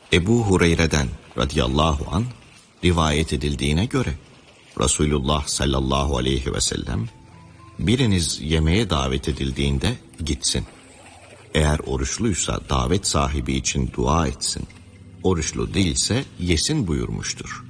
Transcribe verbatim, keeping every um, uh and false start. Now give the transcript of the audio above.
Ebu Hureyre'den radıyallahu an rivayet edildiğine göre Resulullah sallallahu aleyhi ve sellem biriniz yemeğe davet edildiğinde gitsin. Eğer oruçluysa davet sahibi için dua etsin. Oruçlu değilse yesin buyurmuştur.